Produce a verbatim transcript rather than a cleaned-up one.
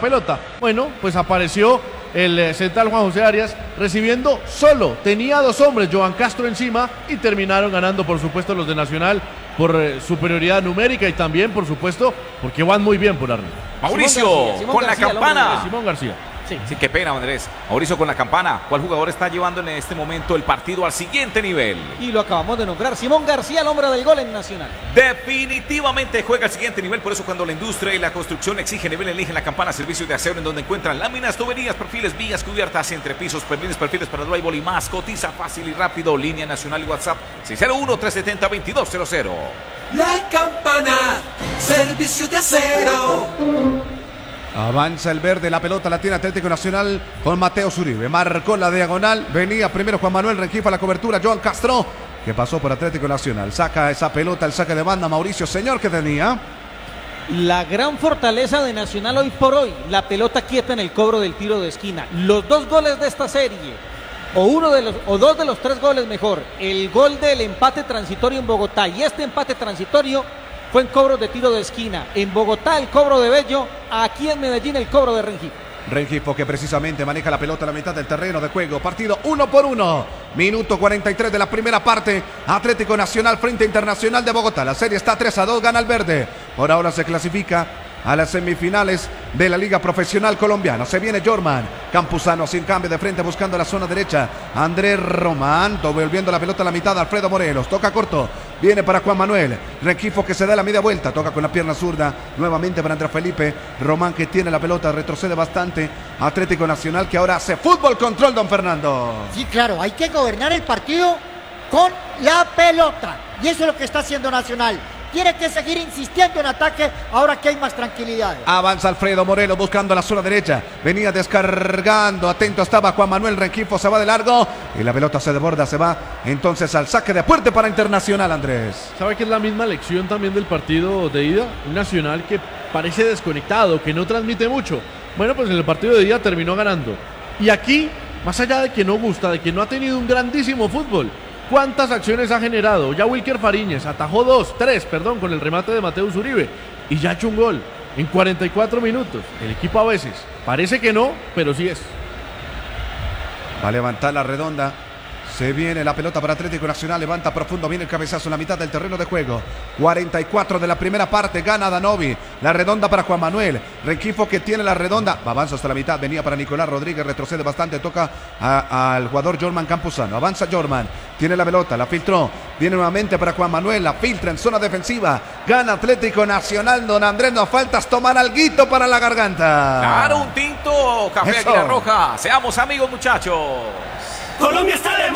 pelota. Bueno, pues apareció el eh, central Juan José Arias recibiendo solo, tenía dos hombres, Joan Castro encima, y terminaron ganando por supuesto los de Nacional por eh, superioridad numérica y también por supuesto porque van muy bien por arriba. Mauricio, Simón García, Simón con García, la campana. Simón García. Sí. Sí, qué pena, Andrés. Mauricio, con la campana, ¿cuál jugador está llevando en este momento el partido al siguiente nivel? Y lo acabamos de nombrar, Simón García, el hombre del gol en Nacional. Definitivamente juega al siguiente nivel, por eso cuando la industria y la construcción exigen nivel, eligen la campana servicios de acero en donde encuentran láminas, tuberías, perfiles, vías cubiertas, entrepisos, perfiles, perfiles para drywall y más. Cotiza fácil y rápido, línea nacional y WhatsApp seis cero uno, tres siete cero, dos dos cero cero. La campana, servicio de acero. Avanza el verde, la pelota la tiene Atlético Nacional con Mateo Zuribe. Marcó la diagonal, venía primero Juan Manuel Rengifo a la cobertura, Joan Castro, que pasó por Atlético Nacional. Saca esa pelota, el saque de banda, Mauricio, señor, que tenía. La gran fortaleza de Nacional hoy por hoy, la pelota quieta en el cobro del tiro de esquina. Los dos goles de esta serie, o uno de los, o dos de los tres goles mejor, el gol del empate transitorio en Bogotá y este empate transitorio fue en cobros de tiro de esquina. En Bogotá el cobro de Bello, aquí en Medellín el cobro de Rengifo. Rengifo que precisamente maneja la pelota a la mitad del terreno de juego. Partido uno por uno. Minuto cuarenta y tres de la primera parte. Atlético Nacional frente a Internacional de Bogotá. La serie está tres a dos, gana el verde. Por ahora se clasifica a las semifinales de la Liga Profesional Colombiana. Se viene Jorman. Campuzano sin cambio de frente buscando la zona derecha. Andrés Román devolviendo la pelota a la mitad. Alfredo Morelos. Toca corto. Viene para Juan Manuel. Rengifo que se da la media vuelta. Toca con la pierna zurda. Nuevamente para Andrés Felipe. Román que tiene la pelota. Retrocede bastante. Atlético Nacional que ahora hace fútbol control, don Fernando. Sí, claro. Hay que gobernar el partido con la pelota. Y eso es lo que está haciendo Nacional. Tiene que seguir insistiendo en ataque ahora que hay más tranquilidad. Avanza Alfredo Morelos buscando la zona derecha. Venía descargando. Atento estaba Juan Manuel Rengifo. Se va de largo. Y la pelota se desborda. Se va entonces al saque de puerta para Internacional, Andrés. ¿Sabe que es la misma lección también del partido de ida? Un Nacional que parece desconectado, que no transmite mucho. Bueno, pues en el partido de ida terminó ganando. Y aquí, más allá de que no gusta, de que no ha tenido un grandísimo fútbol, ¿cuántas acciones ha generado? Ya Wilker Fariñez atajó dos, tres, perdón, con el remate de Mateo Zuribe y ya ha hecho un gol en cuarenta y cuatro minutos. El equipo a veces parece que no, pero sí es. Va a levantar la redonda. Se viene la pelota para Atlético Nacional. Levanta profundo. Viene el cabezazo en la mitad del terreno de juego. cuarenta y cuatro de la primera parte. Gana Danovi. La redonda para Juan Manuel. Rengifo que tiene la redonda. Avanza hasta la mitad. Venía para Nicolás Rodríguez. Retrocede bastante. Toca a, al jugador Jorman Campuzano. Avanza Jorman. Tiene la pelota. La filtró. Viene nuevamente para Juan Manuel. La filtra en zona defensiva. Gana Atlético Nacional. Don Andrés, no faltas tomar alguito para la garganta. Claro, un tinto. Café Eso. Águila Roja. Seamos amigos, muchachos. Colombia está de